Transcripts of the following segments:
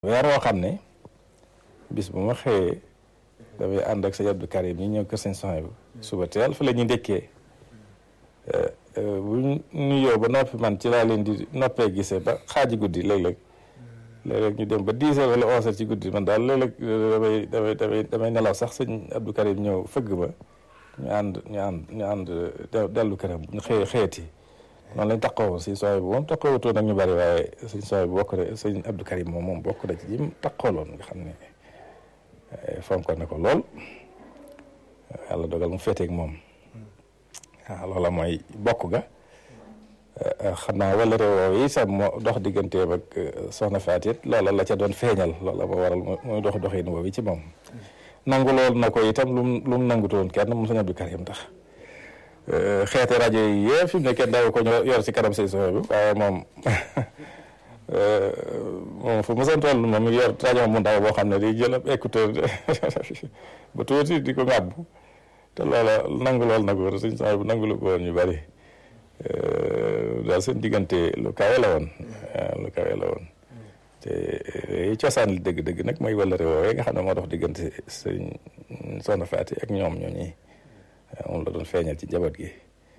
weer woo xam ne bis bu ma xëyee damay ànd ak sëñ Abdou Karim ñu ñëw kër sëñ Sohaybu suba teel fa la ñuy ndékkee bu nuyoo ba noppi man ci laa leen di noppee gisee ba xaaji guddi léeg-léeg ñu dem ba 10 heures wala 11 heures ci guddi man daal léeg-léeg damay nelaw sax sëñ Abdou Karim ñëw fëgg ma ñu ànd dellu këram ñu xëyati noonu lañ taxawoon sëñ Sohaybu moom taxawutoon ak ñu bari waaye sëñ Sohaybu bokk na sëñ Abdou Karim moom bokk na ci ñi mu taxawaloon nga xam ne fonkoon na ko lool yàlla dogal mu féeteeg moom waaw loola mooy bokk ga xam naa wala réew yi sax moo dox digganteem ak soxna Faati loola la ca doon feeñal loola moo waral muy doxin woowu ci moom nangu lool na ko itam lu mu nangutoon kenn moom sëñ Abdou Karim tax xeete rajo yi yëpp fi mu ne kenn daaw ko yor ci kanam sëñ Sohaybu waaye moom fu mu sant toll moom yor rajo mu ndaw boo xam ne di jël ab écouteur ba tuuti di ko ŋàbb te loola nangu lool na ko sëñ Sohaybu nangu lu ko woon ñu bari daal seen diggante lu kawe la woon te cosaan li dëgg-dëgg nag mooy wala réew nga xam ne moo dox diggante sëñ Soxna Faati ak ñoom ñooñi moom la doon feeñal ci njaboot gi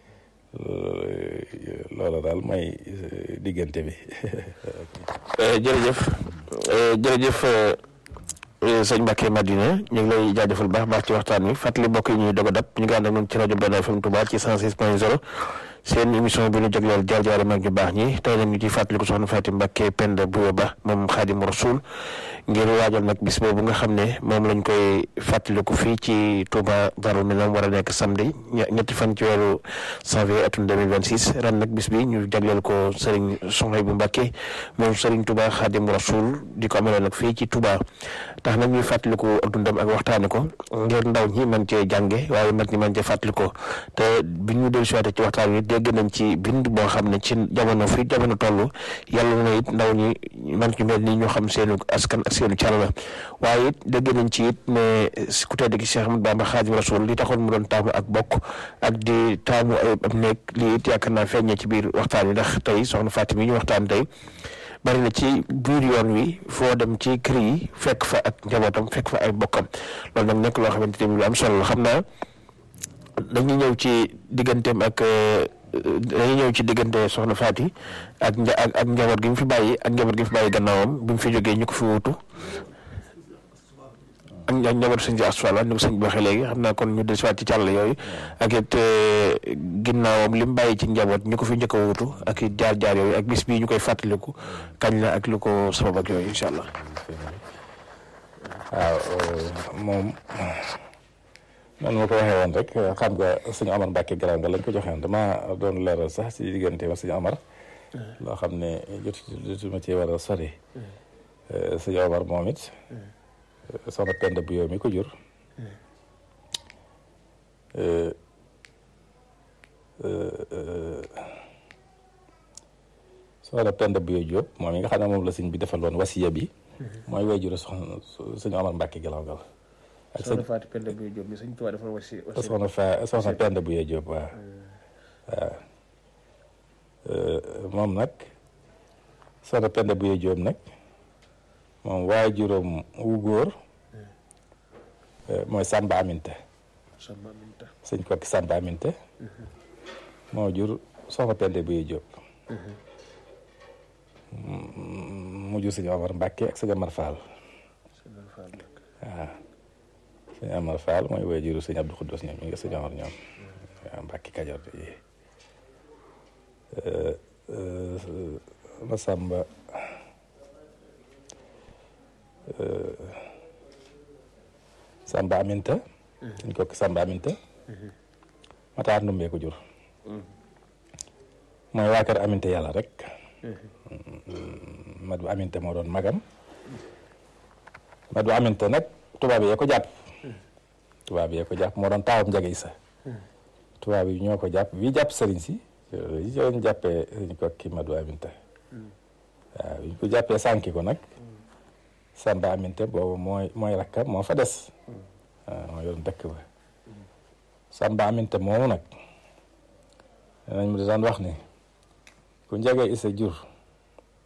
loola daal mooy diggante bi. jërëjëf sëñ Mbacke Madina ñu ngi lay jaajëfal baax ci waxtaan wi fàttali mbokk yi ñuy doog a dab ñu ngi ànd ak ñoom ci rajo Benno FM Touba ci 106.0 seen émission bi ñu jagleel jaar-jaari mag ñu baax ñi tey nag ñu ciy fàttaliku soxna Faati Mbacke Penda Bouya Ba moom Xaadimu Rasuul ngir waajal nag bis boobu nga xam ne moom lañ koy fàttaliku fii ci Touba Darou Minam war a nekk samedi ñetti fan ci weeru janvier atum 2026 ren nag bis bi ñu jagleel ko Serigne Sohaybu Mbacke moom Serigne Touba Xaadimu Rasuul di ko amaloon nag fii ci Touba tax nag ñuy fàttaliku ak dundam ak waxtaane ko ngir ndaw ñi mën cee jànge waaye mag ñi mën cee fàttaliko te bi ñu dellu siwaate ci waxtaan wi dégg nañ ci bind boo xam ne ci jamono fi jamono toll yàlla na it ndaw ñi man ci mel nii ñoo xam seenu askan ak seenu càll la waaye it dégg nañ ci it ne ku tedd gi Cheikh Ahmadou Bamba Xaadimu Rasuul li taxoon mu doon taamu ak bokk ak di taamu ab néeg lii it yaakaar naa feeñee ci biir waxtaan wi ndax tey soxna Faati mi ñu waxtaan tey bari na ci biir yoon wi foo dem ci kër yi fekk fa ak njabootam fekk fa ay bokkam loolu nag nekk loo xamante ni lu am solo la xam naa dañuy ñëw ci digganteem ak diggante soxna Faati ak njaboot gi mu fi bàyyi ak njaboot gi mu fi bàyyi gannaawam bi mu fi jógee ñu ko fi wutu ak njabootu sëñ si asfala ni ko sëñ bi waxee léegi xam naa kon ñu dellusiwaat ci càll yooyu ak it ginnaawam li mu bàyyi ci njaboot ñu ko fi njëkk a wutu ak it jaar-jaar yooyu ak bis bii ñu koy fàttaliku kañ la ak lu ko sabab ak yooyu incha allah. waaw moom noonu ma ko waxee woon rek xam nga sëñ Omar Mbacke Garaw nga lañ ko joxee woon dama doon leeral sax ci diggante ma sëñ Omar loo xam ne jotuma ci war a sori sëñ Omar moom it soxna Penda Bouya mi ko jur soxna Penda Bouya Diop moom yi nga xam ne moom la sëñ bi defaloon wasiya bi mooy way jur soxna sëñ Omar Mbacke Garaw nga ak soxna Faati Penda Bouya Diop mi sëñ Tuubaa defal soxna Penda Bouya Diop waaw moom nag soxna Penda Bouya Diop nag moom waajuram wu góor mooy Samba Aminta sëñ kokki Samba Aminta moo jur soxna Penda Bouya Diop mu jur sëñ Omar Mbacke ak sëñ Amar Fall waaw sëñ Amar Fall mooy waajuru sëñ Abdou Khoudous ñoom ñu ngi sëñ Omar ñoom waaw Mbacke Kajoor Masamba Samba Aminta dañ ko Samba Aminta Mataar Ndumbee ko jur mooy waa kër Aminta yàlla rek Madu Aminta moo doon magam Madu Aminta nag tubaab yee ko jàpp moo doon taawam Njaga Isa tubaab yi ñoo ko jàpp bi jàpp sëriñ si yi ñu jàppee sëriñ ko kii Madu Aminta waaw bi ñu ko jàppee sànki ko nag Samba Aminta boobu mooy rakkam moo fa des waaw moo yoon dëkk ba Samba Aminta moomu nag danañ mu daan wax ni ku Njaga Isa jur